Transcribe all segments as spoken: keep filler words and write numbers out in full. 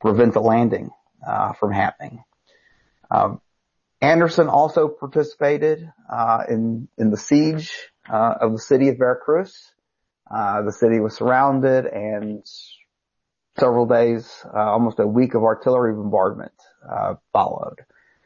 prevent the landing uh, from happening. Um, Anderson also participated uh, in in the siege uh, of the city of Veracruz. Uh, the city was surrounded, and several days, uh, almost a week of artillery bombardment uh, followed.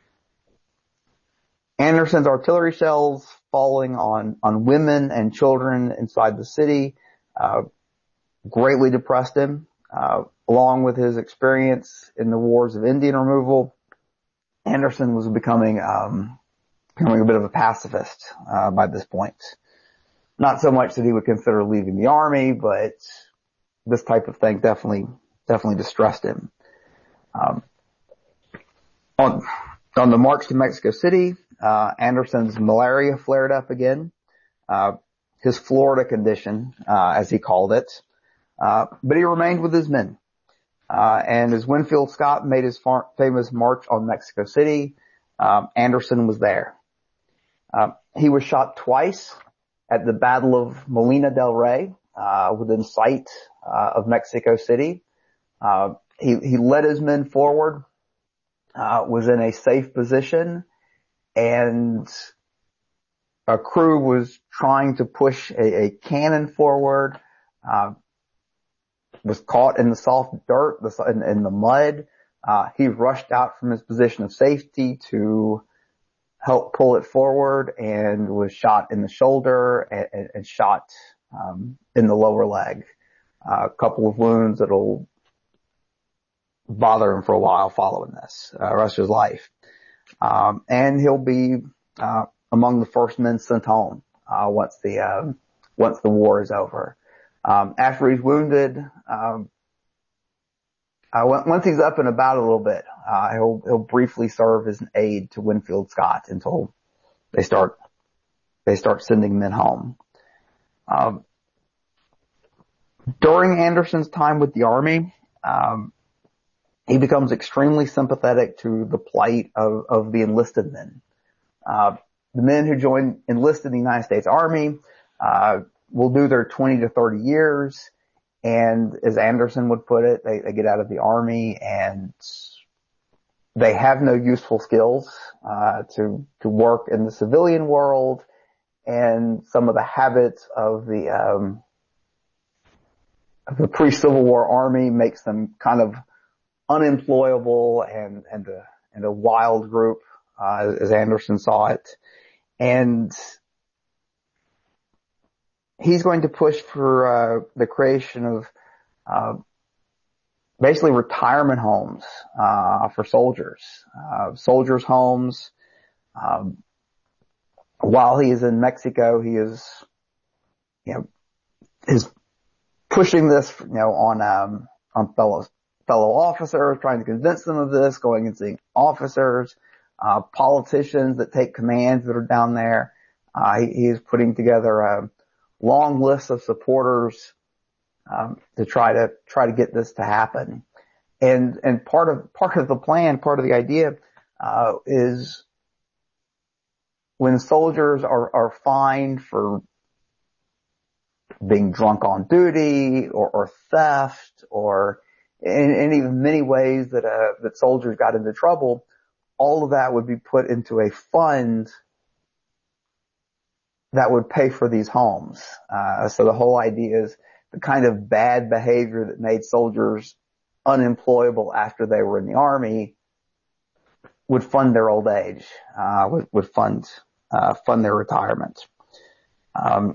Anderson's artillery shells falling on on women and children inside the city uh, greatly depressed him. Uh, along with his experience in the wars of Indian removal, Anderson was becoming um, becoming a bit of a pacifist uh, by this point. Not so much that he would consider leaving the army, but this type of thing definitely definitely distressed him. Um, on on the march to Mexico City, uh, Anderson's malaria flared up again. Uh, his Florida condition, uh, as he called it. Uh, but he remained with his men. Uh, and as Winfield Scott made his far- famous march on Mexico City, um, Anderson was there. Uh, he was shot twice at the Battle of Molina del Rey, uh, within sight, uh, of Mexico City. Uh, he, he led his men forward, uh, was in a safe position, and a crew was trying to push a, a cannon forward, uh, was caught in the soft dirt, in, in the mud. Uh, he rushed out from his position of safety to help pull it forward and was shot in the shoulder and, and shot um, in the lower leg. Uh, a couple of wounds that'll bother him for a while following this, uh, rest of his life. Um, and he'll be uh, among the first men sent home uh, once the uh, once the war is over. Um, after he's wounded, um, uh, once he's up and about a little bit, uh, he'll, he'll briefly serve as an aide to Winfield Scott until they start, they start sending men home. Um, during Anderson's time with the Army, um, he becomes extremely sympathetic to the plight of, of the enlisted men. Uh, the men who join, enlisted in the United States Army, uh, will do their twenty to thirty years, and as Anderson would put it, they, they get out of the Army and they have no useful skills uh to to work in the civilian world, and some of the habits of the um of the pre-Civil War Army makes them kind of unemployable and and a and a wild group, uh as Anderson saw it. And he's going to push for uh the creation of uh basically retirement homes uh for soldiers, uh soldiers' homes. Um while he is in Mexico, he is, you know, is pushing this, you know, on um on fellow fellow officers, trying to convince them of this, going and seeing officers, uh politicians that take commands that are down there. Uh he, he is putting together a long list of supporters um to try to try to get this to happen. And and part of part of the plan, part of the idea uh is when soldiers are are fined for being drunk on duty or, or theft or in, in even many ways that uh that soldiers got into trouble, all of that would be put into a fund that would pay for these homes. Uh, so the whole idea is the kind of bad behavior that made soldiers unemployable after they were in the Army would fund their old age, uh, would, would fund, uh, fund their retirement. Um,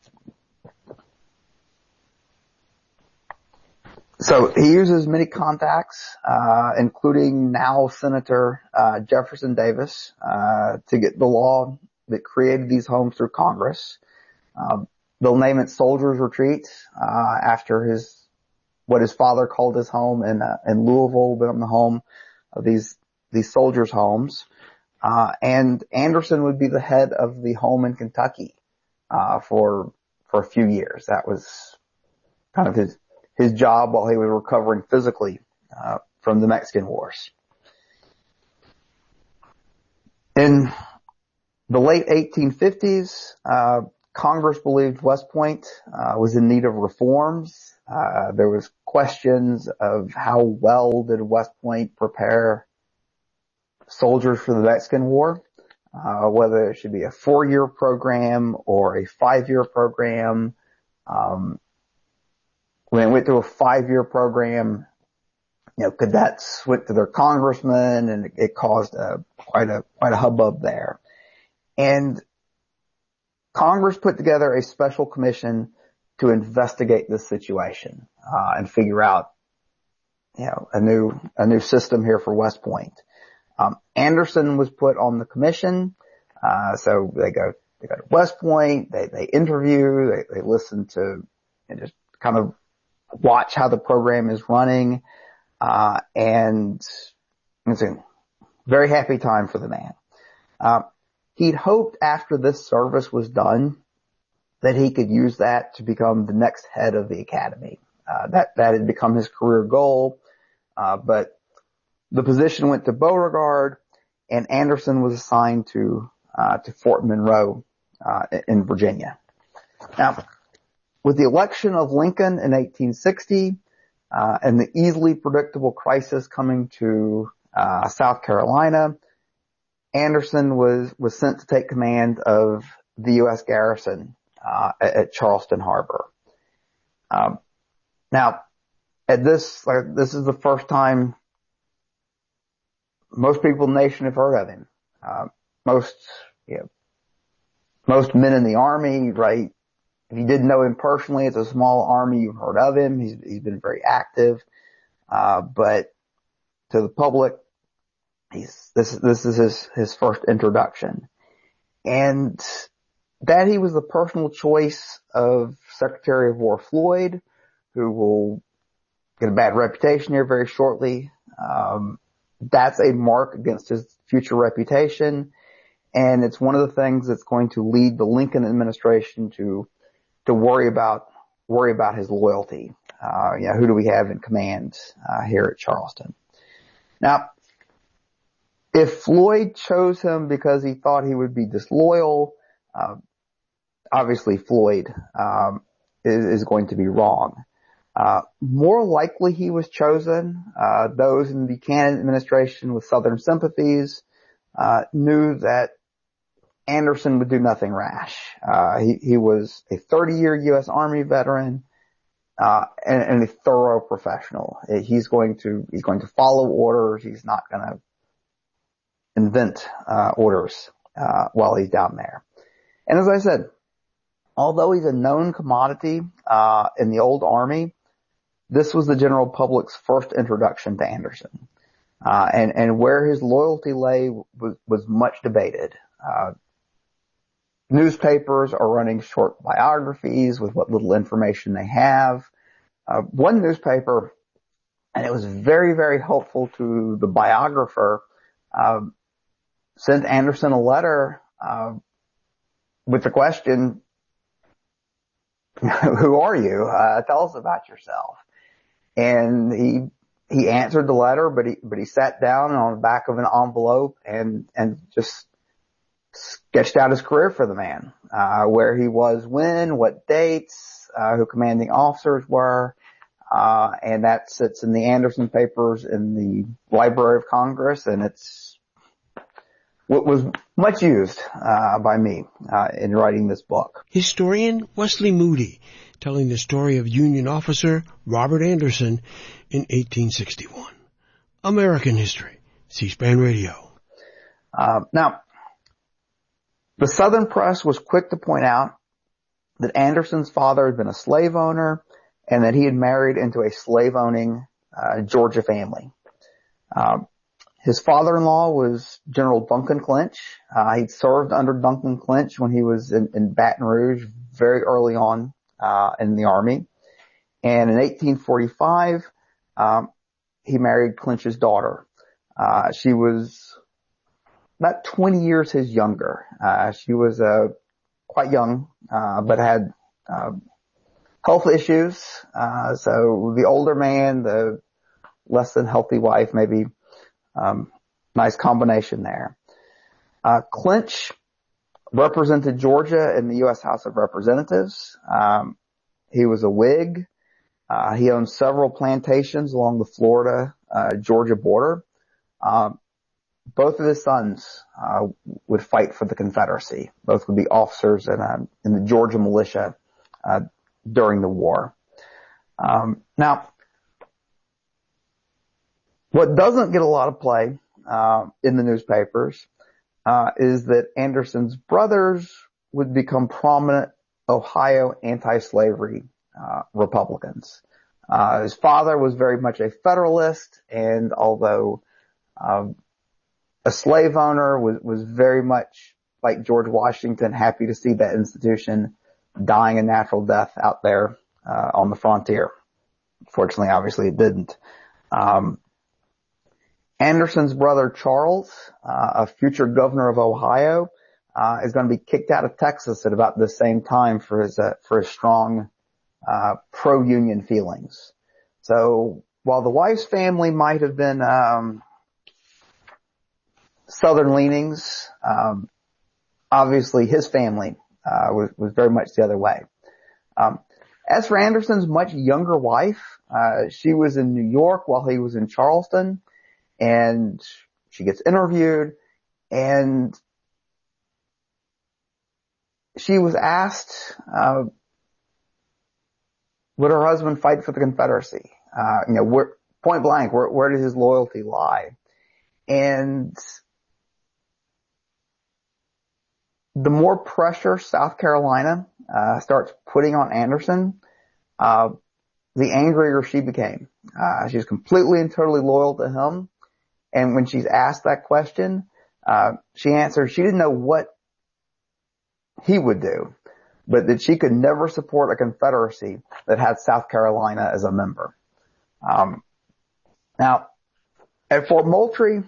so he uses many contacts, uh, including now Senator, uh, Jefferson Davis, uh, to get the law that created these homes through Congress. Um, they'll name it Soldiers Retreat, uh, after his, what his father called his home in, uh, in Louisville, become the home of these, these soldiers' homes. Uh, and Anderson would be the head of the home in Kentucky, uh, for, for a few years. That was kind of his, his job while he was recovering physically, uh, from the Mexican Wars. In the late eighteen fifties, uh, Congress believed West Point uh, was in need of reforms. Uh, there was questions of how well did West Point prepare soldiers for the Mexican War, uh, whether it should be a four-year program or a five-year program. Um, when it went to a five-year program, you know, cadets went to their congressmen, and it, it caused a, quite a quite a hubbub there. And Congress put together a special commission to investigate this situation uh, and figure out, you know, a new a new system here for West Point. Um, Anderson was put on the commission, uh, so they go they go to West Point, they they interview, they, they listen to, and just kind of watch how the program is running, uh, and it's a very happy time for the man. Uh, He'd hoped after this service was done that he could use that to become the next head of the academy. Uh, that, that had become his career goal. Uh, but the position went to Beauregard, and Anderson was assigned to, uh, to Fort Monroe, uh, in Virginia. Now, with the election of Lincoln in eighteen sixty, uh, and the easily predictable crisis coming to, uh, South Carolina, Anderson was, was sent to take command of the U S garrison, uh, at, at Charleston Harbor. Um, now, at this, like, this is the first time most people in the nation have heard of him. Uh, most, you know, most men in the Army, right? If you didn't know him personally, it's a small army, you've heard of him. He's, he's been very active. Uh, but to the public, He's, this, this is his, his first introduction. And that he was the personal choice of Secretary of War Floyd, who will get a bad reputation here very shortly. Um, that's a mark against his future reputation. And it's one of the things that's going to lead the Lincoln administration to, to worry about, worry about his loyalty. Uh, you know, who do we have in command, uh, here at Charleston? Now, if Floyd chose him because he thought he would be disloyal, uh, obviously Floyd um, is, is going to be wrong. Uh, more likely he was chosen. Uh, those in the Buchanan administration with Southern sympathies uh, knew that Anderson would do nothing rash. Uh, he, he was a thirty-year U S Army veteran uh, and, and a thorough professional. He's going to he's going to follow orders. He's not going to invent uh orders uh while he's down there. And as I said, although he's a known commodity uh in the old Army, this was the general public's first introduction to Anderson. Uh and and where his loyalty lay was was much debated. Uh newspapers are running short biographies with what little information they have. Uh one newspaper, and it was very very helpful to the biographer, um sent Anderson a letter uh, with the question, who are you? Uh, tell us about yourself. And he he answered the letter, but he but he sat down on the back of an envelope and and just sketched out his career for the man, uh, where he was when, what dates, uh, who commanding officers were, uh, and that sits in the Anderson papers in the Library of Congress, and it's what was much used uh, by me uh, in writing this book. Historian Wesley Moody telling the story of Union officer Robert Anderson in eighteen sixty-one. American History, C-SPAN Radio. Uh, now, the Southern press was quick to point out that Anderson's father had been a slave owner and that he had married into a slave-owning uh, Georgia family. Uh, His father-in-law was General Duncan Clinch. Uh, he'd served under Duncan Clinch when he was in, in Baton Rouge very early on, uh, in the Army. And in eighteen forty-five, um, he married Clinch's daughter. Uh, she was about twenty years his younger. Uh, she was, uh, quite young, uh, but had, uh, health issues. Uh, so the older man, the less than healthy wife, maybe Um, nice combination there. Uh, Clinch represented Georgia in the U S House of Representatives. Um, he was a Whig. Uh, he owned several plantations along the Florida, uh, Georgia border. Um, both of his sons, uh, would fight for the Confederacy. Both would be officers in, uh, in the Georgia militia, uh, during the war. Um, now, what doesn't get a lot of play, uh, in the newspapers, uh, is that Anderson's brothers would become prominent Ohio anti-slavery Uh, Republicans. Uh, his father was very much a Federalist, and although um, a slave owner, was was very much like George Washington, happy to see that institution dying a natural death out there uh, on the frontier. Fortunately, obviously, it didn't. Um, Anderson's brother Charles, uh, a future governor of Ohio, uh, is going to be kicked out of Texas at about the same time for his uh, for his strong Uh, pro-union feelings. So while the Wise family might have been um, Southern leanings, um, obviously his family uh, was, was very much the other way. Um, as for Anderson's much younger wife, uh, she was in New York while he was in Charleston, and she gets interviewed, and she was asked uh, would her husband fight for the Confederacy? Uh, you know, where, point blank, where, where does his loyalty lie? And the more pressure South Carolina, uh, starts putting on Anderson, uh, the angrier she became. Uh, she's completely and totally loyal to him. And when she's asked that question, uh, she answered she didn't know what he would do, but that she could never support a Confederacy that had South Carolina as a member. Um, now, at Fort Moultrie,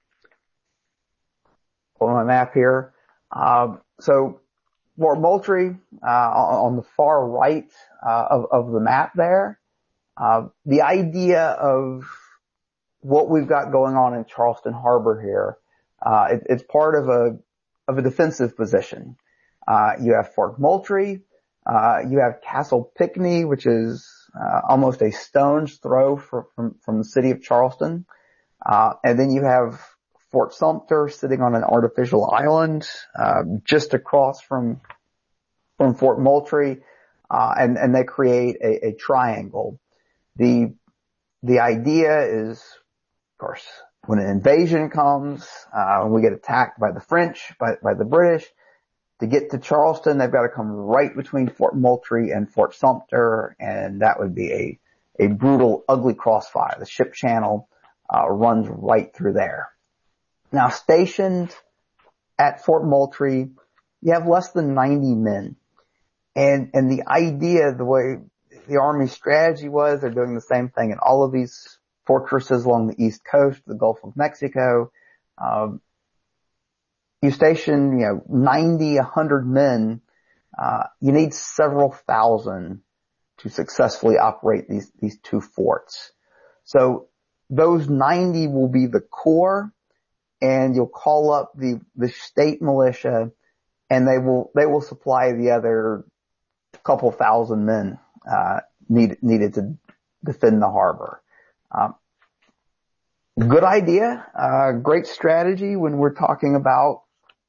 on my map here, um, so Fort Moultrie, uh, on the far right, uh, of, of the map there, uh, the idea of what we've got going on in Charleston Harbor here, uh, it, it's part of a, of a defensive position. Uh, you have Fort Moultrie, uh, you have Castle Pinckney, which is, uh, almost a stone's throw for, from, from the city of Charleston. Uh, and then you have Fort Sumter sitting on an artificial island, uh, just across from, from Fort Moultrie, uh, and, and they create a, a triangle. The, the idea is, of course, when an invasion comes, uh, when we get attacked by the French, by, by the British, to get to Charleston, they've got to come right between Fort Moultrie and Fort Sumter, and that would be a, a brutal, ugly crossfire. The ship channel, uh, runs right through there. Now, stationed at Fort Moultrie, you have less than ninety men. And, and the idea, the way the Army's strategy was, they're doing the same thing in all of these fortresses along the East Coast, the Gulf of Mexico. Um, you station, you know, ninety, a hundred men, uh, you need several thousand to successfully operate these, these two forts. So those ninety will be the core, and you'll call up the, the state militia, and they will, they will supply the other couple thousand men, uh, need, needed to defend the harbor. Um, good idea, uh, great strategy when we're talking about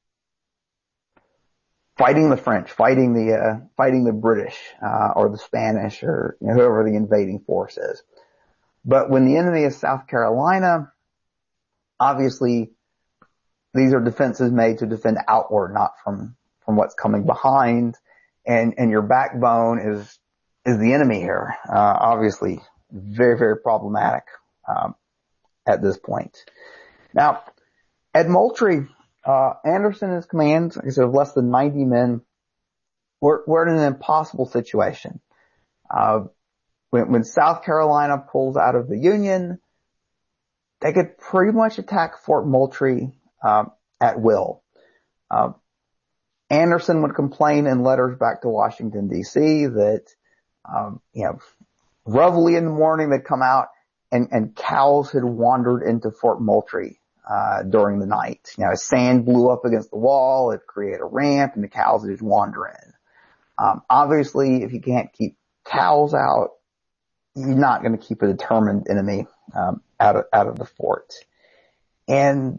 fighting the French, fighting the, uh, fighting the British, uh, or the Spanish, or you know, whoever the invading force is. But when the enemy is South Carolina, obviously these are defenses made to defend outward, not from, from what's coming behind. And, and your backbone is, is the enemy here. Uh, obviously very, very problematic, um, at this point. Now, at Moultrie, uh, Anderson and his command, like I said, of less than ninety men, we're, we're in an impossible situation. Uh, when, when South Carolina pulls out of the Union, they could pretty much attack Fort Moultrie, um, at will. Uh, Anderson would complain in letters back to Washington, D C that, um, you know, reveille in the morning they'd come out and, and cows had wandered into Fort Moultrie, uh, during the night. You know, sand blew up against the wall, it created a ramp, and the cows would just wander in. Um, obviously, if you can't keep cows out, you're not going to keep a determined enemy, um, out of, out of the fort. And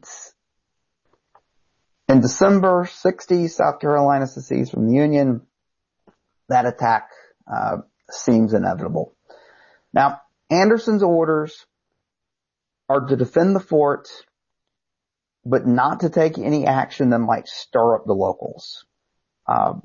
in December sixty, South Carolina secedes from the Union. That attack, uh, seems inevitable. Now, Anderson's orders are to defend the fort, but not to take any action that might stir up the locals. Uh,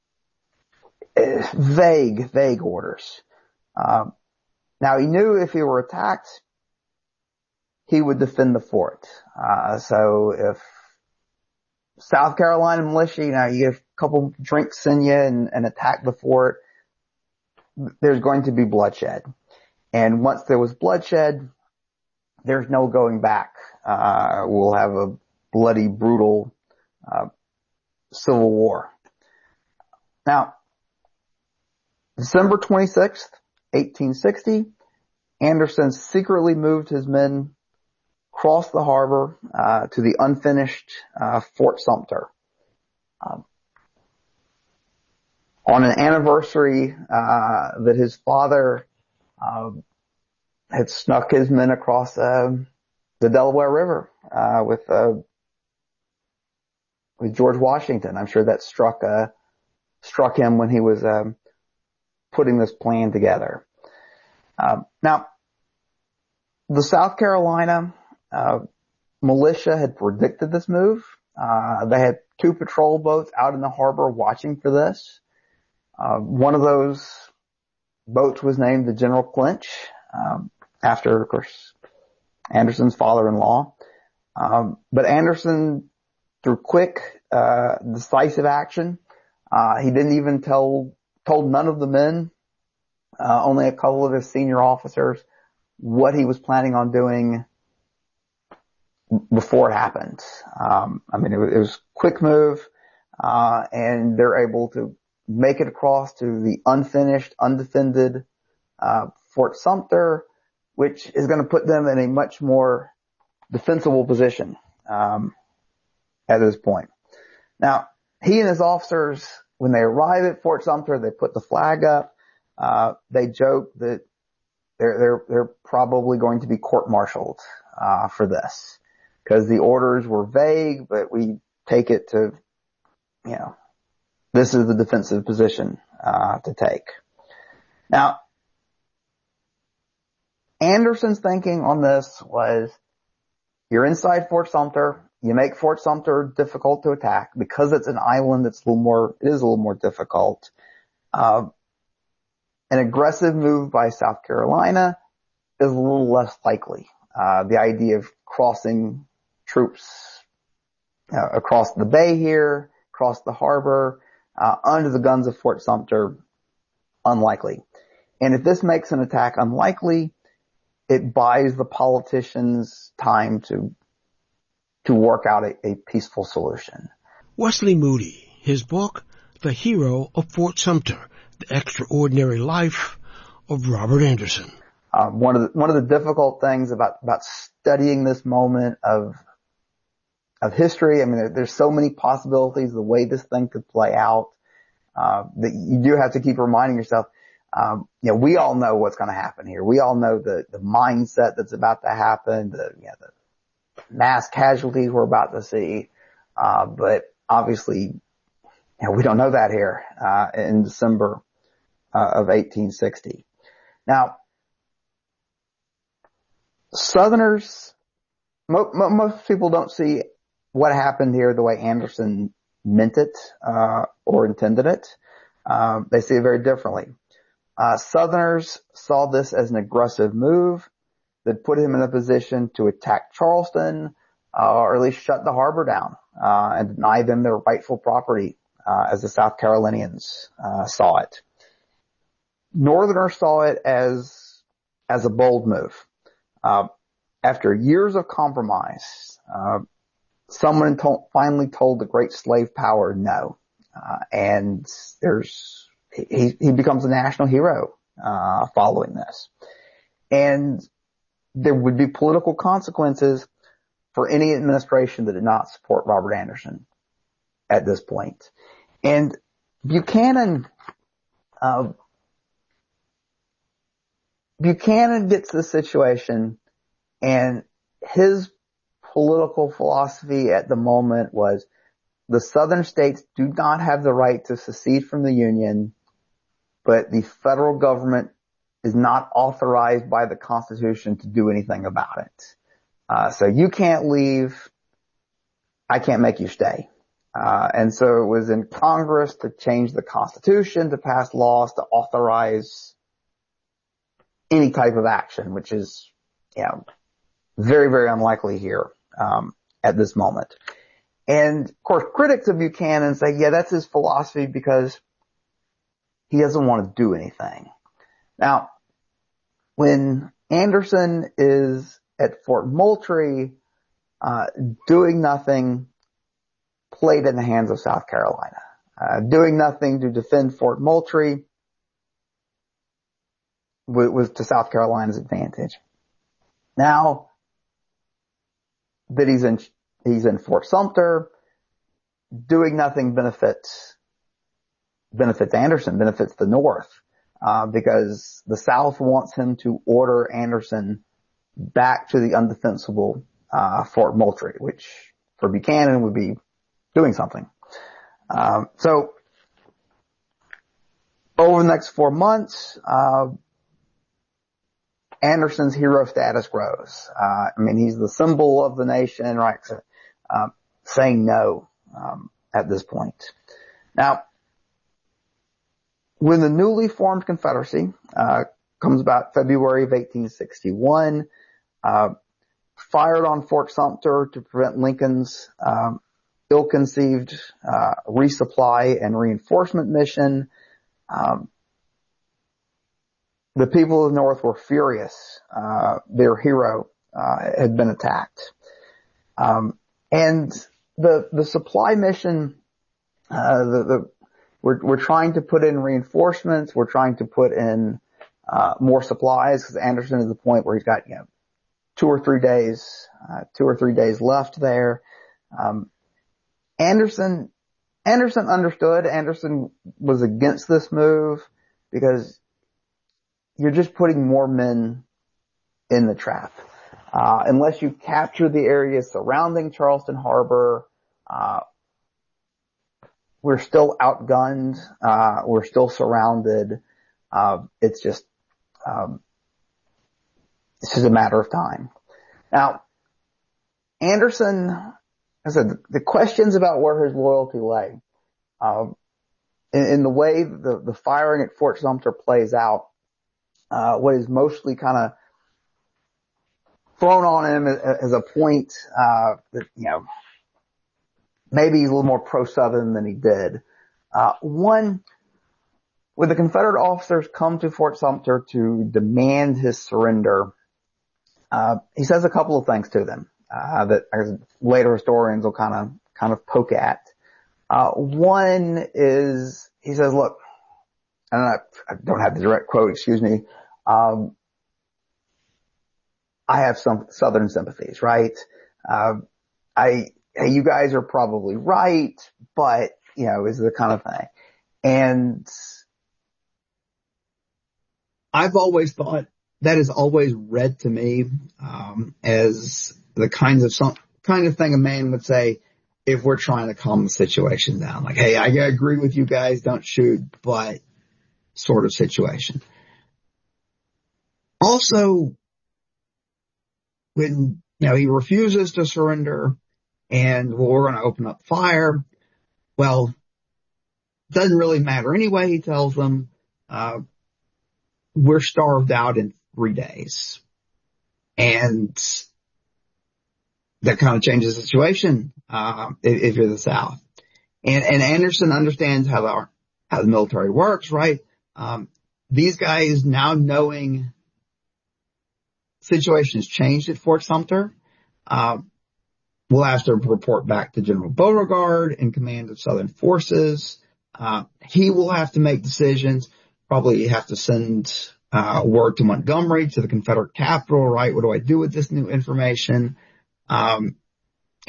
vague, vague orders. Uh, now, he knew if he were attacked, he would defend the fort. Uh, so if South Carolina militia, you know, you get a couple drinks in you and, and attack the fort, there's going to be bloodshed. And once there was bloodshed, there's no going back. Uh, we'll have a bloody, brutal, uh, civil war. Now, December twenty-sixth, eighteen sixty, Anderson secretly moved his men across the harbor, uh, to the unfinished, uh, Fort Sumter. Um, on an anniversary, uh, that his father, uh, had snuck his men across, uh, the Delaware River, uh, with, uh, with George Washington. I'm sure that struck, uh, struck him when he was, um, putting this plan together. Uh, now, the South Carolina, uh, militia had predicted this move. Uh, they had two patrol boats out in the harbor watching for this. Uh, one of those boats was named the General Clinch, um, after, of course, Anderson's father-in-law. Um, but Anderson, through quick, uh, decisive action, uh, he didn't even tell, told none of the men, uh, only a couple of his senior officers, what he was planning on doing before it happened. Um, I mean, it was, it was a quick move, uh, and they're able to make it across to the unfinished, undefended, uh, Fort Sumter, which is going to put them in a much more defensible position, um, at this point. Now, he and his officers, when they arrive at Fort Sumter, they put the flag up. Uh, they joke that they're, they're, they're probably going to be court-martialed, uh, for this. Cause the orders were vague, but we take it to, you know, this is the defensive position, uh, to take. Now, Anderson's thinking on this was, you're inside Fort Sumter, you make Fort Sumter difficult to attack because it's an island that's a little more, it is a little more difficult. Uh, an aggressive move by South Carolina is a little less likely. Uh, the idea of crossing troops uh, across the bay here, across the harbor, uh, under the guns of Fort Sumter, unlikely. And if this makes an attack unlikely, it buys the politicians time to to work out a, a peaceful solution. Wesley Moody, his book, The Hero of Fort Sumter, The Extraordinary Life of Robert Anderson. Uh, one of the, one of the difficult things about, about studying this moment of, of history, I mean, there, there's so many possibilities the way this thing could play out, uh, that you do have to keep reminding yourself, um, you know, we all know what's going to happen here. We all know the, the mindset that's about to happen, the, you know, the mass casualties we're about to see, uh, but obviously, you know, we don't know that here, uh, in December, uh, of eighteen sixty. Now, Southerners, mo- mo- most people don't see what happened here the way Anderson meant it, uh, or intended it. Um, they see it very differently. Uh, Southerners saw this as an aggressive move that put him in a position to attack Charleston, uh, or at least shut the harbor down, uh, and deny them their rightful property, uh, as the South Carolinians, uh, saw it. Northerners saw it as, as a bold move. Uh, after years of compromise, uh, someone to- finally told the great slave power no. Uh, and there's, he, he becomes a national hero, uh, following this. And there would be political consequences, for any administration that did not support Robert Anderson at this point. And Buchanan, uh, Buchanan gets the situation, and his political philosophy at the moment was the southern states do not have the right to secede from the Union, but the federal government is not authorized by the Constitution to do anything about it. Uh, so you can't leave. I can't make you stay. Uh, and so it was in Congress to change the Constitution, to pass laws to authorize any type of action, which is, you know, very, very unlikely here, um, at this moment. And of course, critics of Buchanan say, yeah, that's his philosophy because he doesn't want to do anything. Now, when Anderson is at Fort Moultrie, uh, doing nothing, played in the hands of South Carolina. Uh, doing nothing to defend Fort Moultrie was, was to South Carolina's advantage. Now that he's in, he's in Fort Sumter, doing nothing benefits, benefits Anderson, benefits the North, uh, because the South wants him to order Anderson back to the undefensible, uh, Fort Moultrie, which for Buchanan would be doing something. Um, so over the next four months, uh, Anderson's hero status grows. Uh, I mean, he's the symbol of the nation, right? So, uh, saying no, um, at this point. Now, when the newly formed Confederacy, uh, comes about February of eighteen sixty-one, uh, fired on Fort Sumter to prevent Lincoln's, um, ill-conceived, uh, resupply and reinforcement mission. Um, the people of the North were furious. Uh, their hero, uh, had been attacked. Um, and the, the supply mission, uh, the, the, we're, we're trying to put in reinforcements. We're trying to put in, uh, more supplies because Anderson is at the point where he's got, you know, two or three days, uh, two or three days left there. Um, Anderson, Anderson understood. Anderson was against this move because you're just putting more men in the trap. Uh, unless you capture the area surrounding Charleston Harbor, uh, we're still outgunned. Uh, we're still surrounded. Uh, it's just, um, it's just a matter of time. Now, Anderson, I said, the questions about where his loyalty lay, um, in, in the way the, the firing at Fort Sumter plays out, uh, what is mostly kind of thrown on him as, as a point, uh, that, you know, maybe he's a little more pro-Southern than he did. Uh, one, when the Confederate officers come to Fort Sumter to demand his surrender, uh, he says a couple of things to them, uh, that later historians will kind of, kind of poke at. Uh, one is, he says, look, I don't, know, I don't have the direct quote, excuse me, um, I have some Southern sympathies, right? Uh, I, hey, you guys are probably right, but, you know, is the kind of thing. And I've always thought that is always read to me, um, as the kinds of some kind of thing a man would say if we're trying to calm the situation down. Like, hey, I agree with you guys, don't shoot, but sort of situation. Also, when, you know, he refuses to surrender and, well, we're going to open up fire. Well, doesn't really matter anyway, he tells them. Uh, we're starved out in three days. And that kind of changes the situation, uh, if, if you're the South. And, and Anderson understands how the, how the military works, right? Um, these guys now knowing situations changed at Fort Sumter, uh, will have to report back to General Beauregard in command of Southern forces. Uh, he will have to make decisions, probably have to send, uh, word to Montgomery, to the Confederate capital, right? What do I do with this new information? Um,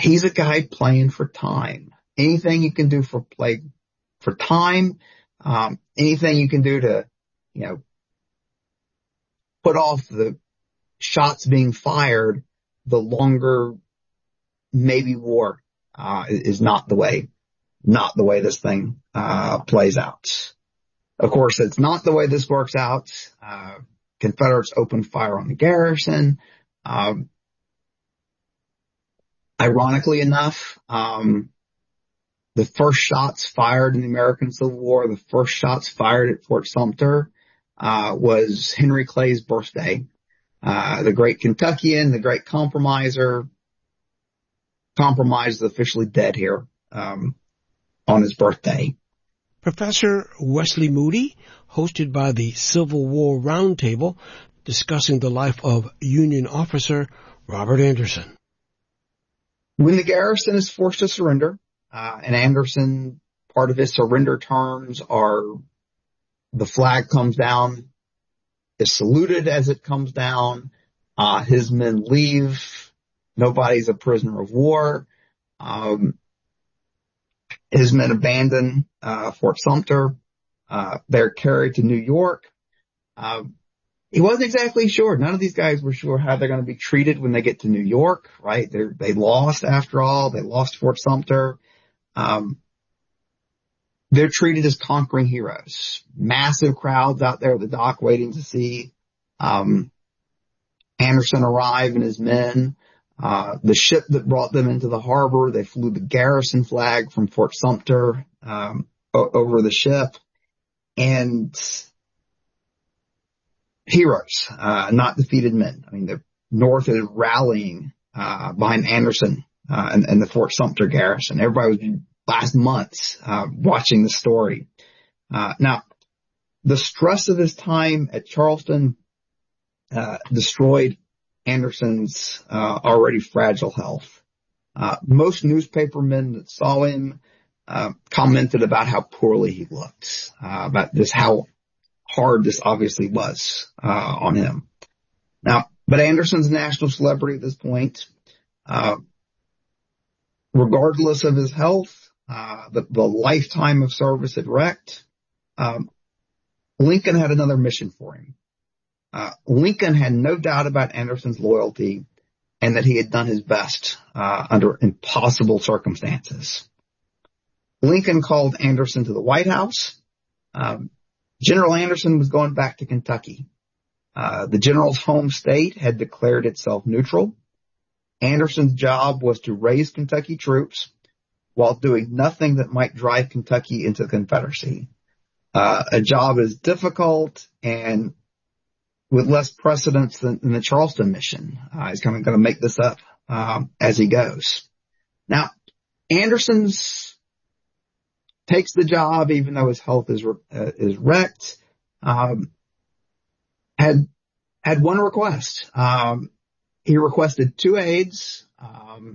he's a guy playing for time. Anything you can do for play for time, um, anything you can do to, you know, put off the shots being fired, the longer maybe war, uh, is not the way, not the way this thing, uh, plays out. Of course, it's not the way this works out. Uh, Confederates opened fire on the garrison. Um, ironically enough, um, the first shots fired in the American Civil War, the first shots fired at Fort Sumter, uh, was Henry Clay's birthday. Uh, the great Kentuckian, the great compromiser, compromised is officially dead here, um, on his birthday. Professor Wesley Moody, hosted by the Civil War Roundtable, discussing the life of Union officer Robert Anderson. When the garrison is forced to surrender, uh, and Anderson, part of his surrender terms are the flag comes down, is saluted as it comes down, uh, his men leave, nobody's a prisoner of war, um, his men abandon, uh, Fort Sumter, uh, they're carried to New York. Um, he wasn't exactly sure. None of these guys were sure how they're going to be treated when they get to New York, right? They they lost after all. They lost Fort Sumter. Um, they're treated as conquering heroes. Massive crowds out there at the dock waiting to see, um, Anderson arrive and his men. Uh, the ship that brought them into the harbor, they flew the garrison flag from Fort Sumter, um, o- over the ship. And heroes, uh, not defeated men. I mean, the North is rallying, uh, behind Anderson, uh, and, and the Fort Sumter garrison. Everybody was last months, uh, watching the story. Uh, now, the stress of his time at Charleston, uh, destroyed Anderson's, uh, already fragile health. Uh, most newspapermen that saw him, uh, commented about how poorly he looked, uh, about this, how hard this obviously was, uh, on him. Now, but Anderson's a national celebrity at this point. Uh, regardless of his health, uh, the, the lifetime of service had wrecked, um, Lincoln had another mission for him. Uh, Lincoln had no doubt about Anderson's loyalty and that he had done his best, uh, under impossible circumstances. Lincoln called Anderson to the White House. Um, General Anderson was going back to Kentucky. Uh, the general's home state had declared itself neutral. Anderson's job was to raise Kentucky troops while doing nothing that might drive Kentucky into the Confederacy. Uh, a job as difficult and with less precedence than, than the Charleston mission. Uh, he's kind of going to make this up, um, as he goes. Now, Anderson's takes the job, even though his health is, uh, is wrecked, um, had, had one request. Um, he requested two aides, um,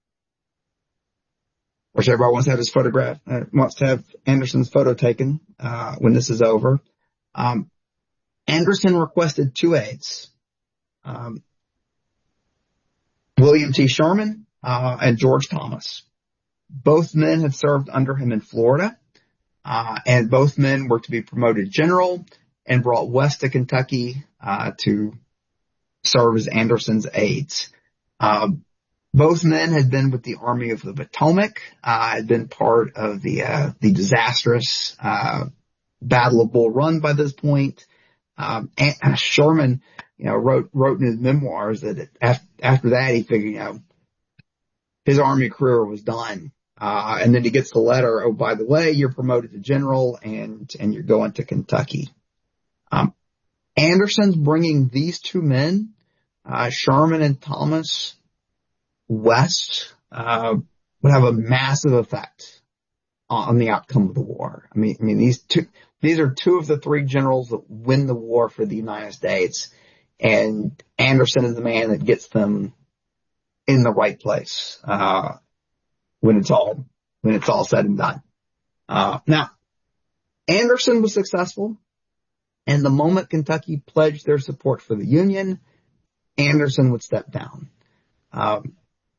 which everybody wants to have his photograph, uh, wants to have Anderson's photo taken, uh, when this is over. Um, Anderson requested two aides, um, William T. Sherman, uh, and George Thomas. Both men had served under him in Florida, uh, and both men were to be promoted general and brought west to Kentucky, uh, to serve as Anderson's aides. Um, both men had been with the Army of the Potomac, uh, had been part of the, uh, the disastrous, uh, Battle of Bull Run by this point. Um, and uh, Sherman, you know, wrote, wrote in his memoirs that it, after, after that he figured, you know, his army career was done. Uh, and then he gets the letter, oh, by the way, you're promoted to general and, and you're going to Kentucky. Um, Anderson's bringing these two men, uh, Sherman and Thomas, west, uh, would have a massive effect on the outcome of the war. I mean, I mean, these two, these are two of the three generals that win the war for the United States, and Anderson is the man that gets them in the right place, uh, when it's all, when it's all said and done. Uh, now, Anderson was successful, and the moment Kentucky pledged their support for the Union, Anderson would step down. Um,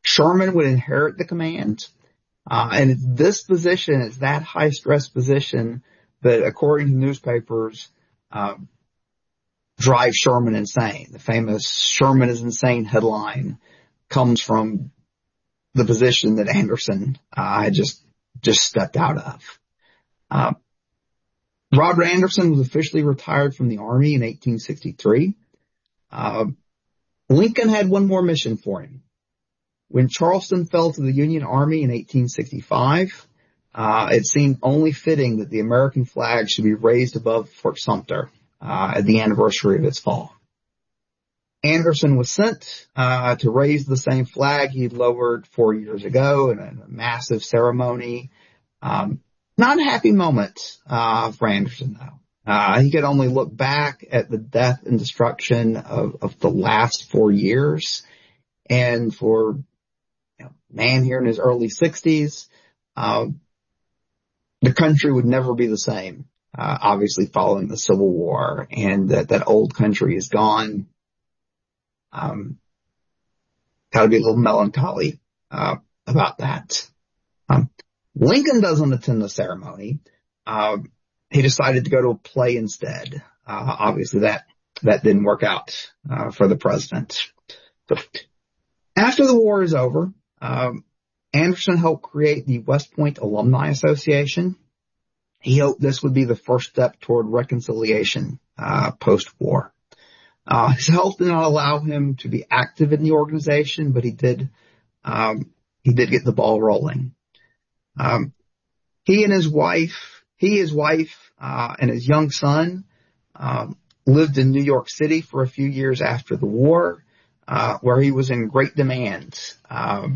Sherman would inherit the command. Uh, and it's this position, it's that high stress position that, according to newspapers, uh, drives Sherman insane. The famous Sherman is insane headline comes from the position that Anderson, uh, had just, just stepped out of. Uh, Robert Anderson was officially retired from the Army in eighteen sixty-three. Uh, Lincoln had one more mission for him. When Charleston fell to the Union Army in eighteen sixty-five, uh, it seemed only fitting that the American flag should be raised above Fort Sumter, uh, at the anniversary of its fall. Anderson was sent, uh, to raise the same flag he'd lowered four years ago in a, in a massive ceremony. Um, not a happy moment, uh, for Anderson though. Uh, he could only look back at the death and destruction of, of the last four years. And for you know, a man here in his early sixties, uh, the country would never be the same, uh, obviously following the Civil War, and that, that old country is gone. Um, gotta be a little melancholy, uh, about that. Um, Lincoln doesn't attend the ceremony. Uh, he decided to go to a play instead. Uh, obviously that, that didn't work out, uh, for the president. So after the war is over, um, Anderson helped create the West Point Alumni Association. He hoped this would be the first step toward reconciliation, uh, post-war. Uh, his health did not allow him to be active in the organization, but he did, um, he did get the ball rolling. Um, he and his wife, he, his wife, uh, and his young son, um, lived in New York City for a few years after the war, uh, where he was in great demand, um,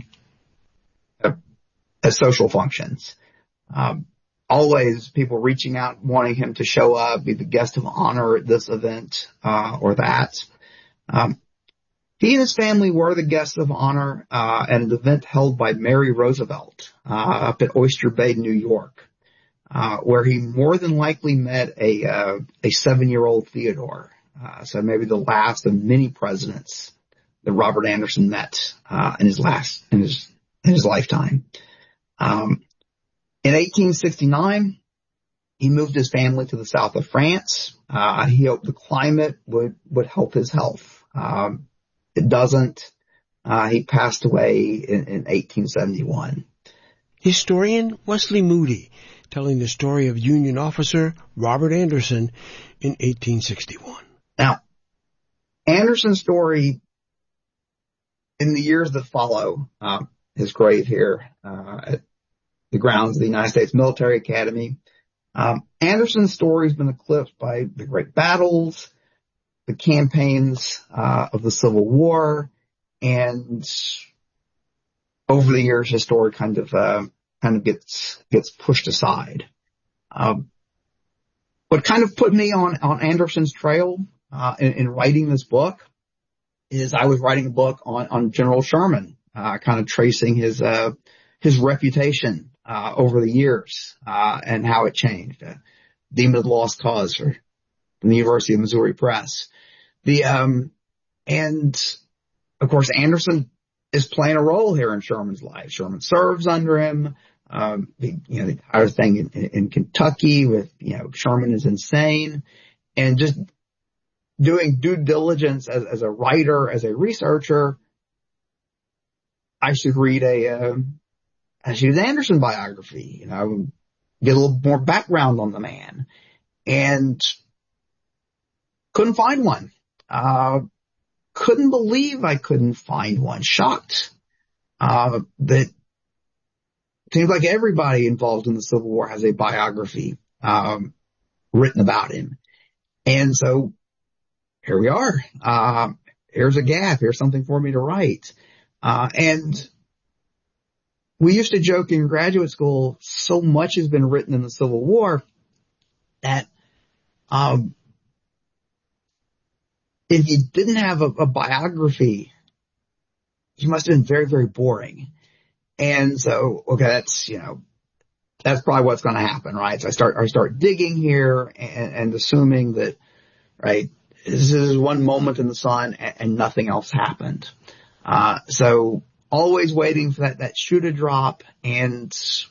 at social functions. Um, always people reaching out, wanting him to show up, be the guest of honor at this event, uh, or that. Um, he and his family were the guests of honor, uh, at an event held by Mary Roosevelt, uh, up at Oyster Bay, New York, uh, where he more than likely met a, uh, a seven-year-old Theodore. Uh, so maybe the last of many presidents that Robert Anderson met, uh, in his last, in his, in his lifetime. Um, in eighteen sixty-nine, he moved his family to the south of France. Uh, he hoped the climate would, would help his health. Um, it doesn't. Uh, he passed away in, in eighteen seventy-one. Historian Wesley Moody telling the story of Union officer Robert Anderson in eighteen sixty-one. Now, Anderson's story in the years that follow, uh, his grave here, uh, at the grounds of the United States Military Academy. Um, Anderson's story has been eclipsed by the great battles, the campaigns, uh, of the Civil War, and over the years his story kind of, uh, kind of gets, gets pushed aside. Um, what kind of put me on, on Anderson's trail, uh, in, in writing this book is I was writing a book on, on General Sherman, uh, kind of tracing his, uh, his reputation, uh, over the years, uh, and how it changed. Uh, Demon of the Lost Cause for, from the University of Missouri Press. The, um, and of course Anderson is playing a role here in Sherman's life. Sherman serves under him. Um, the, you know, the entire thing in, in, in Kentucky with, you know, Sherman is insane, and just doing due diligence as, as a writer, as a researcher, I should read a, uh, I should read an Anderson biography, you know, get a little more background on the man, and couldn't find one. Uh, couldn't believe I couldn't find one. Shocked, uh, that seems like everybody involved in the Civil War has a biography, um, written about him. And so here we are. Uh, here's a gap. Here's something for me to write. Uh, and we used to joke in graduate school, so much has been written in the Civil War that, um, if you didn't have a, a biography, you must have been very, very boring. And so, okay, that's, you know, that's probably what's going to happen, right? So I start, I start digging here and, and assuming that, right, this is one moment in the sun and, and nothing else happened. Uh, so always waiting for that, that shoe to drop, and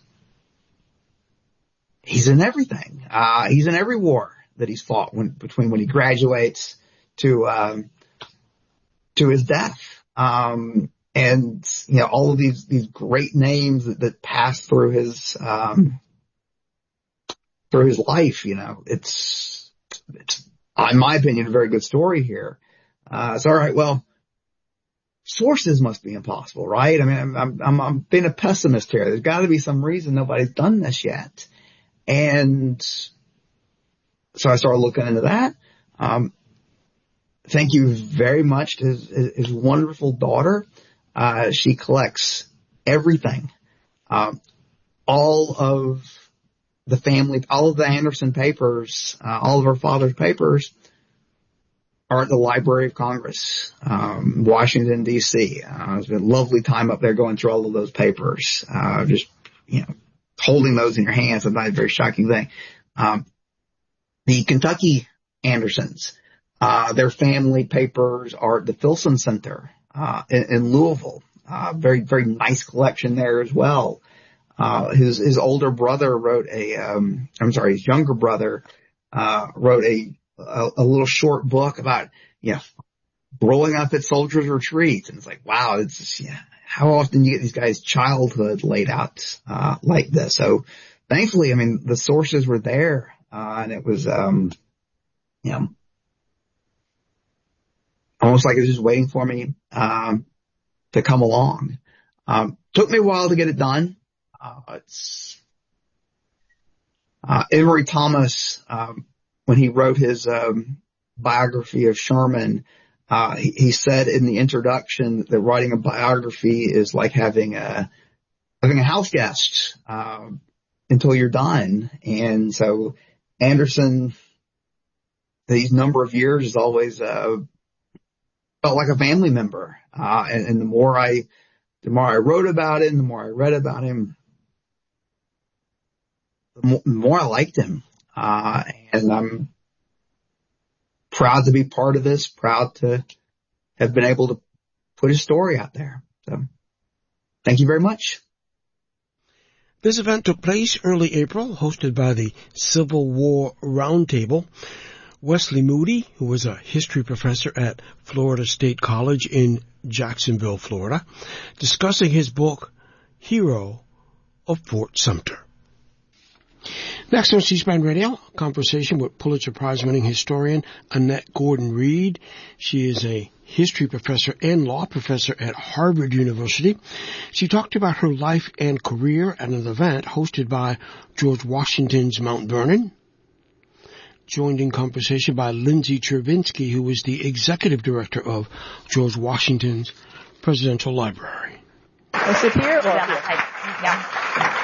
he's in everything. Uh, he's in every war that he's fought when, between when he graduates to, um, to his death. Um, and, you know, all of these, these great names that, that pass through his, um, through his life, you know, it's, it's, in my opinion, a very good story here. Uh, it's all right. Well, sources must be impossible, right? I mean, I'm, I'm, I'm, I'm being a pessimist here. There's got to be some reason nobody's done this yet. And so I started looking into that. Um, thank you very much to his, his wonderful daughter. Uh, she collects everything. Um, all of the family, all of the Anderson papers, uh, all of her father's papers are at the Library of Congress, um, Washington, D C. Uh, it's been a lovely time up there going through all of those papers. Uh, just, you know, holding those in your hands is not a very shocking thing. Um, the Kentucky Andersons, uh, their family papers are at the Filson Center, uh, in, in Louisville. Uh, very, very nice collection there as well. Uh, his, his older brother wrote a, um, I'm sorry, his younger brother, uh, wrote a, a, a little short book about, you know, growing up at soldiers' retreats. And it's like, wow, it's just, yeah, how often do you get these guys' childhood laid out, uh, like this? So thankfully, I mean, the sources were there, uh, and it was, um, you know, almost like it was just waiting for me, um, to come along. Um, took me a while to get it done. Uh, it's, uh, Emory Thomas, um, when he wrote his, um, biography of Sherman, uh, he, he said in the introduction that writing a biography is like having a, having a house guest, um, until you're done. And so Anderson, these number of years has always, uh, felt like a family member. Uh, and, and the more I, the more I wrote about him, the more I read about him, the more I liked him. Uh, and I'm proud to be part of this, proud to have been able to put his story out there. So thank you very much. This event took place early April, hosted by the Civil War Roundtable. Wesley Moody, who was a history professor at Florida State College in Jacksonville, Florida, discussing his book, Hero of Fort Sumter. Next on C-SPAN Radio, a conversation with Pulitzer Prize-winning historian Annette Gordon-Reed. She is a history professor and law professor at Harvard University. She talked about her life and career at an event hosted by George Washington's Mount Vernon. Joined in conversation by Lindsay Chervinsky, who was the executive director of George Washington's Presidential Library. Is it here? Or yeah. I, yeah.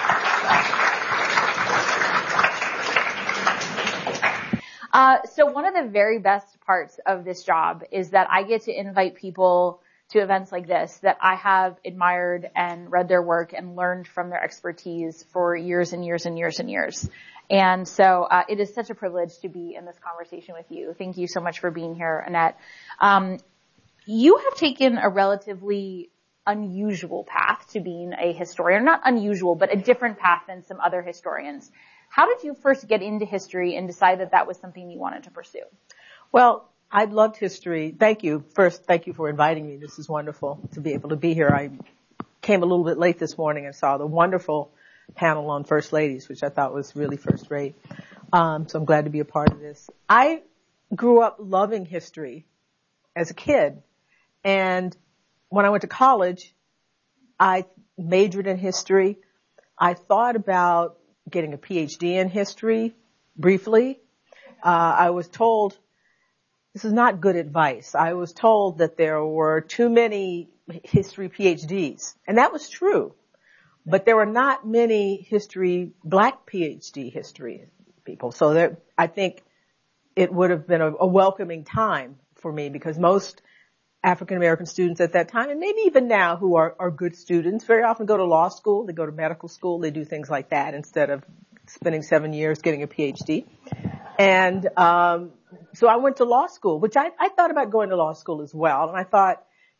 Uh, so one of the very best parts of this job is that I get to invite people to events like this that I have admired and read their work and learned from their expertise for years and years and years and years. And so uh, it is such a privilege to be in this conversation with you. Thank you so much for being here, Annette. Um, you have taken a relatively unusual path to being a historian. Not unusual, but a different path than some other historians. How did you first get into history and decide that that was something you wanted to pursue? Well, I loved history. Thank you. First, thank you for inviting me. This is wonderful to be able to be here. I came a little bit late this morning and saw the wonderful panel on First Ladies, which I thought was really first rate. Um, so I'm glad to be a part of this. I grew up loving history as a kid. And when I went to college, I majored in history. I thought about getting a P H D in history briefly. Uh, I was told, this is not good advice. I was told that there were too many history P H Ds. And that was true. But there were not many history, black P H D history people. So there, I think it would have been a, a welcoming time for me because most African American students at that time, and maybe even now who are, are good students, very often go to law school, they go to medical school, they do things like that instead of spending seven years getting a P H D. And um so I went to law school, which I, I thought about going to law school as well. And I thought,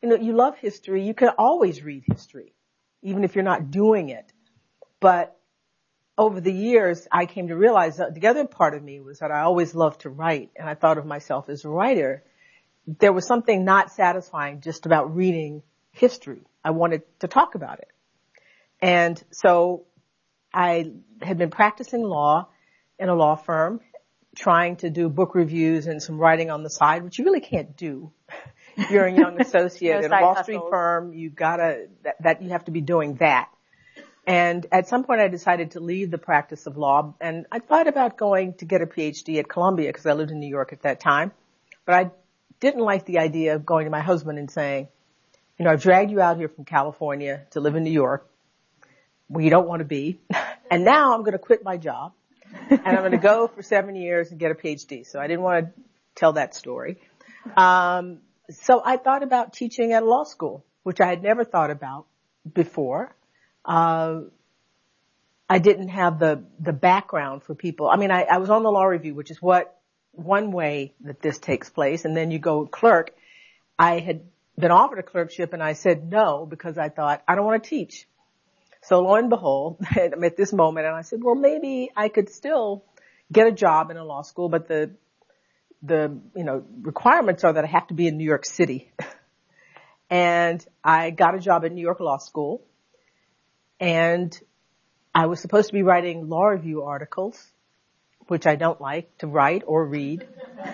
you know, you love history. You can always read history, even if you're not doing it. But over the years, I came to realize that the other part of me was that I always loved to write, and I thought of myself as a writer. There was something not satisfying just about reading history. I wanted to talk about it. And so I had been practicing law in a law firm, trying to do book reviews and some writing on the side, which you really can't do. If you're a young associate no at a Wall hustles. Street firm, you gotta, that, that you have to be doing that. And at some point I decided to leave the practice of law, and I thought about going to get a P H D at Columbia because I lived in New York at that time. But I didn't like the idea of going to my husband and saying, you know, I've dragged you out here from California to live in New York where you don't want to be. And now I'm going to quit my job and I'm going to go for seven years and get a P H D. So I didn't want to tell that story. Um, so I thought about teaching at a law school, which I had never thought about before. Uh, I didn't have the, the background for people. I mean, I, I was on the law review, which is what one way that this takes place. And then you go clerk. I had been offered a clerkship and I said no because I thought I don't want to teach. So lo and behold, I'm at this moment and I said, well, maybe I could still get a job in a law school, but the, the, you know, requirements are that I have to be in New York City. And I got a job at New York Law School. And I was supposed to be writing law review articles, which I don't like to write or read.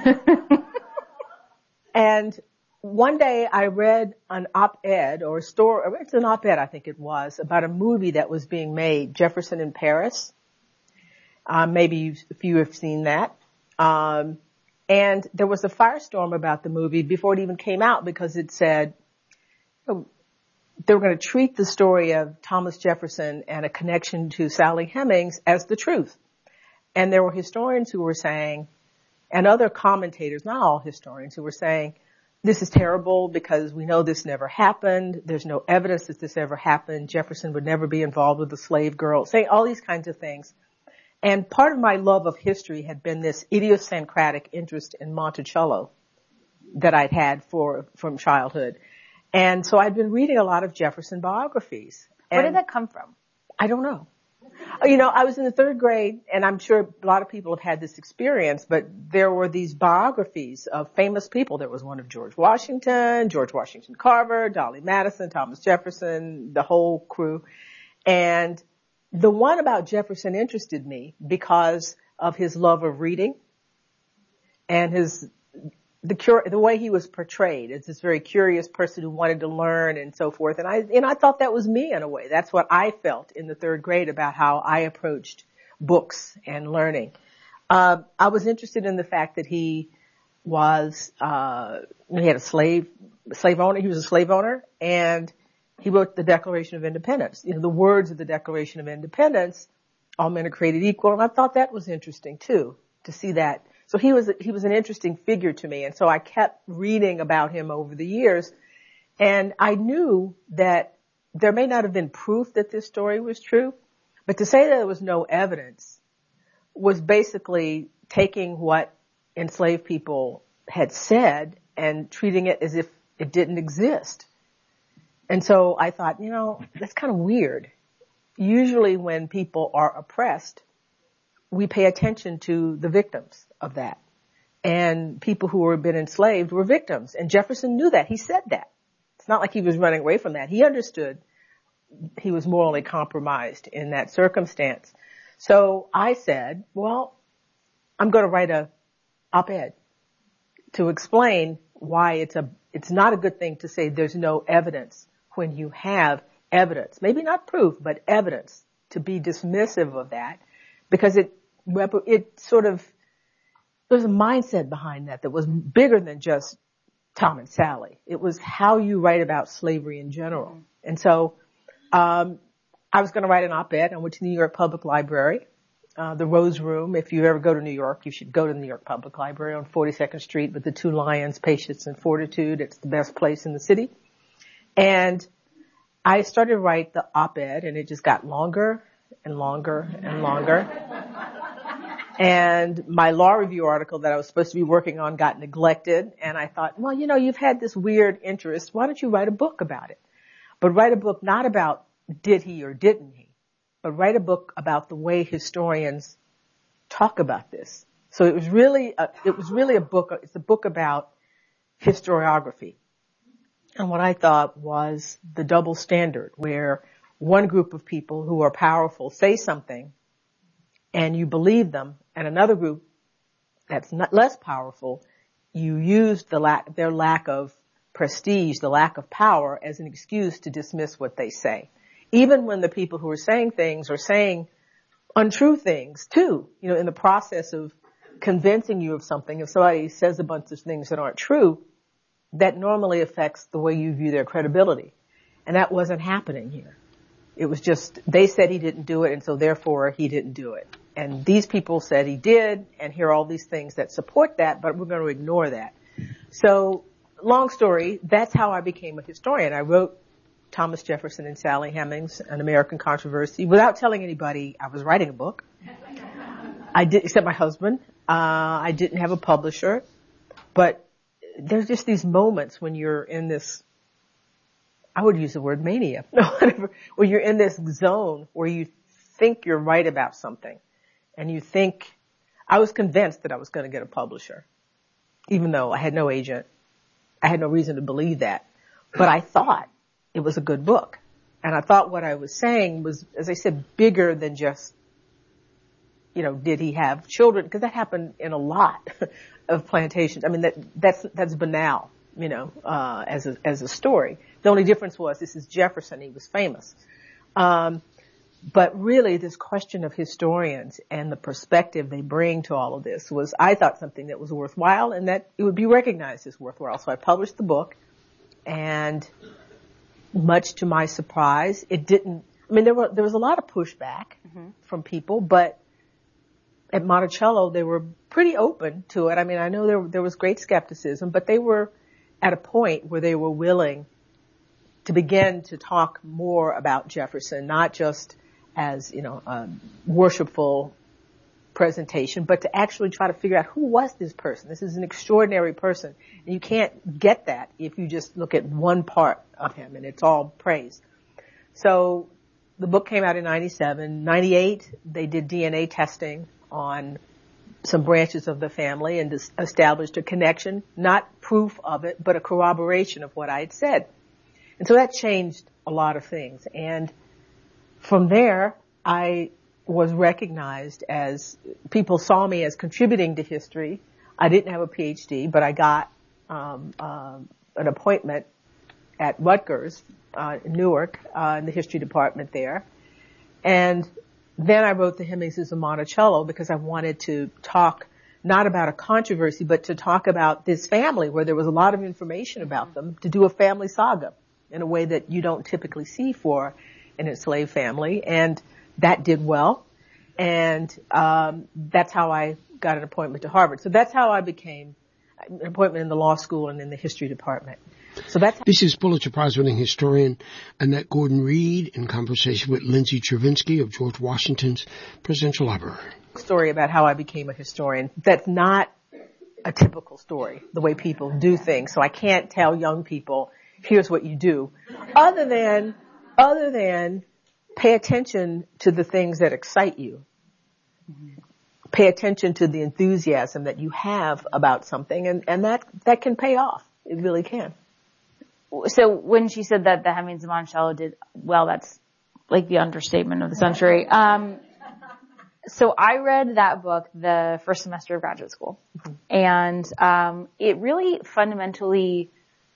And one day I read an op-ed or a story, it's an op-ed I think it was, about a movie that was being made, Jefferson in Paris. Um, maybe a few have seen that. Um, and there was a firestorm about the movie before it even came out because it said, oh, they were going to treat the story of Thomas Jefferson and a connection to Sally Hemings as the truth. And there were historians who were saying, and other commentators, not all historians, who were saying, this is terrible because we know this never happened. There's no evidence that this ever happened. Jefferson would never be involved with the slave girl, saying all these kinds of things. And part of my love of history had been this idiosyncratic interest in Monticello that I'd had for, from childhood. And so I'd been reading a lot of Jefferson biographies. Where did that come from? I don't know. You know, I was in the third grade, and I'm sure a lot of people have had this experience, but there were these biographies of famous people. There was one of George Washington, George Washington Carver, Dolly Madison, Thomas Jefferson, the whole crew. And the one about Jefferson interested me because of his love of reading and his the cur- the way he was portrayed as this very curious person who wanted to learn and so forth. And I, and I thought that was me in a way. That's what I felt in the third grade about how I approached books and learning. Uh, I was interested in the fact that he was, uh, he had a slave, slave owner. He was a slave owner and he wrote the Declaration of Independence. You know, the words of the Declaration of Independence, all men are created equal. And I thought that was interesting too, to see that. So he was, he was an interesting figure to me. And so I kept reading about him over the years. And I knew that there may not have been proof that this story was true, but to say that there was no evidence was basically taking what enslaved people had said and treating it as if it didn't exist. And so I thought, you know, that's kind of weird. Usually when people are oppressed, we pay attention to the victims of that. And people who had been enslaved were victims. And Jefferson knew that. He said that. It's not like he was running away from that. He understood he was morally compromised in that circumstance. So I said, well, I'm going to write a op-ed to explain why it's a, it's not a good thing to say there's no evidence when you have evidence. Maybe not proof, but evidence, to be dismissive of that. Because it, it sort of, there's a mindset behind that that was bigger than just Tom and Sally. It was how you write about slavery in general. Mm-hmm. And so, um, I was going to write an op-ed. I went to the New York Public Library, uh, the Rose Room. If you ever go to New York, you should go to the New York Public Library on forty-second Street with the two lions, Patience and Fortitude. It's the best place in the city. And I started to write the op-ed, and it just got longer and longer and longer. And my law review article that I was supposed to be working on got neglected. And I thought, well, you know, you've had this weird interest. Why don't you write a book about it? But write a book not about did he or didn't he, but write a book about the way historians talk about this. So it was really, a, it was really a book, it's a book about historiography. And what I thought was the double standard where one group of people who are powerful say something and you believe them, and another group that's not less powerful, you use the lack, their lack of prestige, the lack of power as an excuse to dismiss what they say. Even when the people who are saying things are saying untrue things too, you know, in the process of convincing you of something, if somebody says a bunch of things that aren't true, that normally affects the way you view their credibility. And that wasn't happening here. It was just, they said he didn't do it, and so therefore he didn't do it. And these people said he did, and here are all these things that support that, but we're going to ignore that. So, long story, that's how I became a historian. I wrote Thomas Jefferson and Sally Hemings, An American Controversy, without telling anybody I was writing a book. I did, except my husband. Uh, I didn't have a publisher. But there's just these moments when you're in this, I would use the word mania, no, whatever, where you're in this zone where you think you're right about something. And you think, I was convinced that I was going to get a publisher, even though I had no agent. I had no reason to believe that. But I thought it was a good book. And I thought what I was saying was, as I said, bigger than just, you know, did he have children? Because that happened in a lot of plantations. I mean, that, that's, that's banal, you know, uh, as a, as a story. The only difference was this is Jefferson. He was famous. Um, but really this question of historians and the perspective they bring to all of this was, I thought, something that was worthwhile and that it would be recognized as worthwhile. So I published the book, and much to my surprise, it didn't, I mean, there were, there was a lot of pushback mm-hmm. from people, but at Monticello, they were pretty open to it. I mean, I know there, there was great skepticism, but they were at a point where they were willing to begin to talk more about Jefferson, not just as, you know, a worshipful presentation, but to actually try to figure out who was this person. This is an extraordinary person. And you can't get that if you just look at one part of him, and it's all praise. So the book came out in ninety-seven. ninety-eight, they did D N A testing on some branches of the family and established a connection, not proof of it, but a corroboration of what I had said. And so that changed a lot of things. And from there, I was recognized as, people saw me as contributing to history. I didn't have a P H D, but I got um, uh, an appointment at Rutgers, uh, in Newark, uh, in the history department there. And then I wrote The Hemingses of Monticello because I wanted to talk not about a controversy, but to talk about this family where there was a lot of information about them, to do a family saga in a way that you don't typically see for an enslaved family. And that did well. And um that's how I got an appointment to Harvard. So that's how I became an appointment in the law school and in the history department. So that's how- This is Pulitzer Prize-winning historian Annette Gordon-Reed in conversation with Lindsay Chervinsky of George Washington's Presidential Library. Story about how I became a historian. That's not a typical story, the way people do things. So I can't tell young people, here's what you do, other than, other than pay attention to the things that excite you. Mm-hmm. Pay attention to the enthusiasm that you have about something, and, and that, that can pay off. It really can. So when she said that the Hemings of Monticello did well, that's like the understatement of the century. Um, so I read that book the first semester of graduate school, mm-hmm. and um, it really fundamentally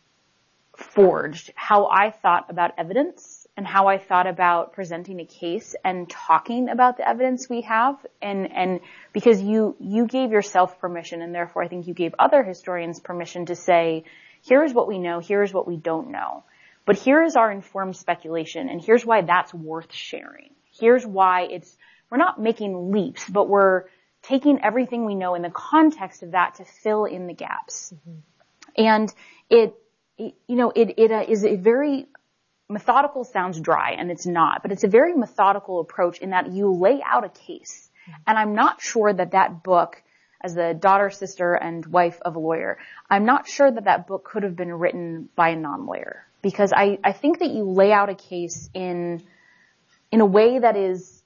forged how I thought about evidence and how I thought about presenting a case and talking about the evidence we have. And, and because you, you gave yourself permission, and therefore I think you gave other historians permission to say, here's what we know, here's what we don't know. But here is our informed speculation, and here's why that's worth sharing. Here's why it's, we're not making leaps, but we're taking everything we know in the context of that to fill in the gaps. Mm-hmm. And it, it, you know, it, it uh, is a very, methodical sounds dry, and it's not, but it's a very methodical approach in that you lay out a case And I'm not sure that that book, as the daughter, sister, and wife of a lawyer, I'm not sure that that book could have been written by a non-lawyer. Because I, I think that you lay out a case in, in a way that is,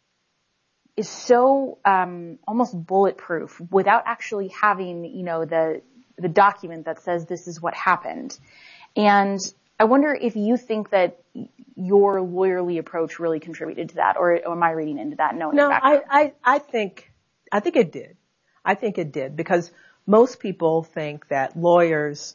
is so, um, almost bulletproof without actually having, you know, the, the document that says this is what happened. And I wonder if you think that your lawyerly approach really contributed to that, or, or am I reading into that? No, no, I, I, I think, I think it did. I think it did, because most people think that lawyers,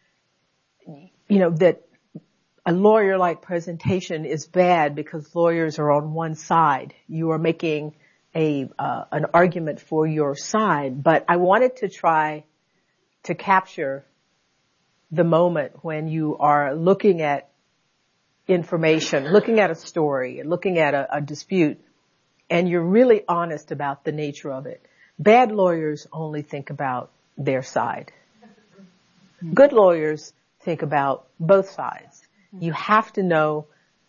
you know, that a lawyer-like presentation is bad because lawyers are on one side. You are making a uh, an argument for your side. But I wanted to try to capture the moment when you are looking at information, looking at a story, looking at a, a dispute, and you're really honest about the nature of it. Bad lawyers only think about their side. Good lawyers think about both sides. You have to know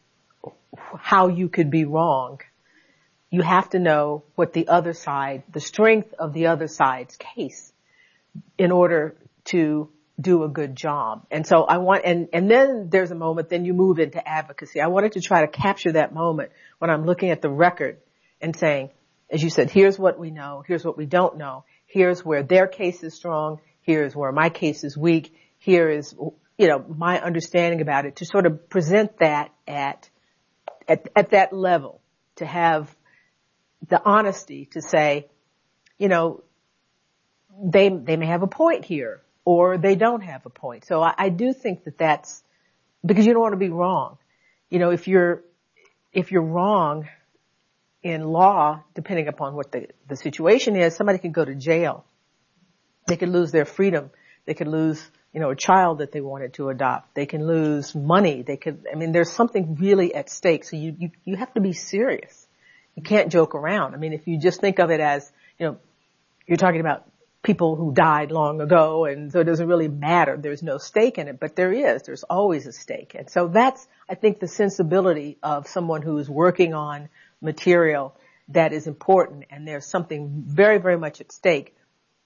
how you could be wrong. You have to know what the other side, the strength of the other side's case, in order to do a good job. And so I want, and, and then there's a moment, then you move into advocacy. I wanted to try to capture that moment when I'm looking at the record and saying, as you said, here's what we know, here's what we don't know, here's where their case is strong, here's where my case is weak, here is, you know, my understanding about it, to sort of present that at, at, at that level, to have the honesty to say, you know, they, they may have a point here, or they don't have a point. So I, I do think that that's, because you don't want to be wrong. You know, if you're, if you're wrong in law, depending upon what the, the situation is, somebody can go to jail. They could lose their freedom. They could lose, you know, a child that they wanted to adopt. They can lose money. They could, I mean, there's something really at stake. So you, you, you have to be serious. You can't joke around. I mean, if you just think of it as, you know, you're talking about people who died long ago, and so it doesn't really matter. There's no stake in it, but there is. There's always a stake. And so that's, I think, the sensibility of someone who is working on material that is important, and there's something very, very much at stake.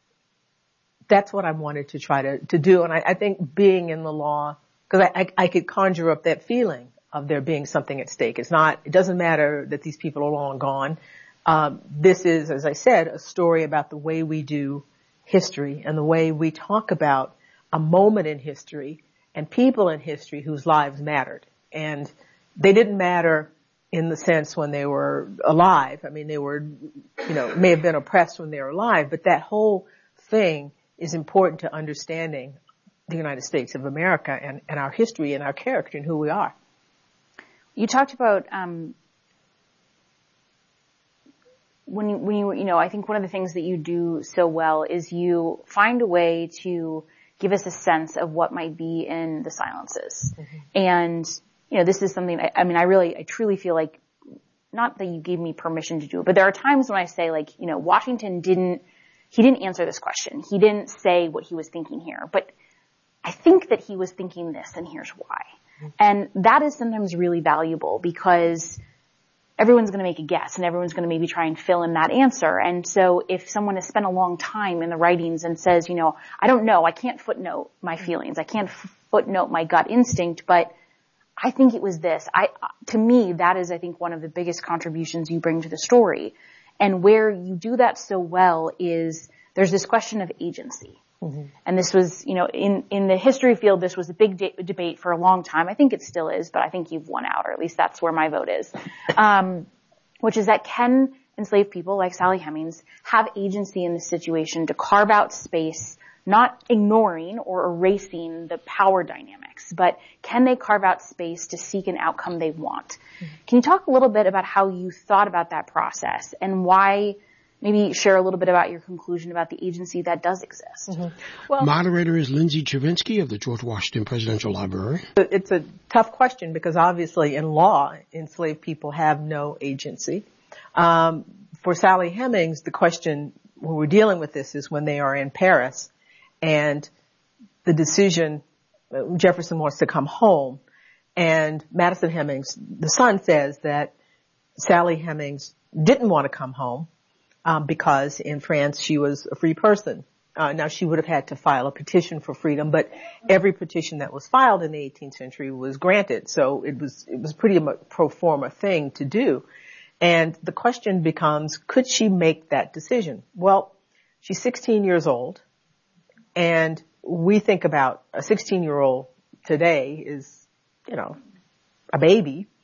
That's what I wanted to try to, to do. And I, I think being in the law, because I, I, I could conjure up that feeling of there being something at stake. It's not, it doesn't matter that these people are long gone. Um, this is, as I said, a story about the way we do history and the way we talk about a moment in history and people in history whose lives mattered. And they didn't matter in the sense when they were alive. I mean, they were, you know, may have been oppressed when they were alive, but that whole thing is important to understanding the United States of America and, and our history and our character and who we are. You talked about, um, when you, when you, you know, I think one of the things that you do so well is you find a way to give us a sense of what might be in the silences. Mm-hmm. And, you know, this is something, I, I mean, I really, I truly feel like, not that you gave me permission to do it, but there are times when I say, like, you know, Washington didn't, he didn't answer this question. He didn't say what he was thinking here, but I think that he was thinking this, and here's why. Mm-hmm. And that is sometimes really valuable, because everyone's going to make a guess, and everyone's going to maybe try and fill in that answer. And so if someone has spent a long time in the writings and says, you know, I don't know, I can't footnote my feelings, I can't f- footnote my gut instinct, but I think it was this. I, to me, that is, I think, one of the biggest contributions you bring to the story. And where you do that so well is there's this question of agency. Mm-hmm. And this was, you know, in, in the history field, this was a big de- debate for a long time. I think it still is, but I think you've won out, or at least that's where my vote is. Um, which is that can enslaved people like Sally Hemings have agency in this situation to carve out space, not ignoring or erasing the power dynamics, but can they carve out space to seek an outcome they want? Mm-hmm. Can you talk a little bit about how you thought about that process and why? Maybe share a little bit about your conclusion about the agency that does exist. Mm-hmm. Well, moderator is Lindsay Chervinsky of the George Washington Presidential Library. It's a tough question because obviously in law, enslaved people have no agency. Um, for Sally Hemings, the question when we're dealing with this is when they are in Paris and the decision, Jefferson wants to come home, and Madison Hemings, the son, says that Sally Hemings didn't want to come home. um, because in France she was a free person. Uh, now she would have had to file a petition for freedom, but every petition that was filed in the eighteenth century was granted. So it was, it was pretty much pro forma thing to do. And the question becomes, could she make that decision? Well, she's sixteen years old, and we think about a sixteen year old today is, you know, a baby.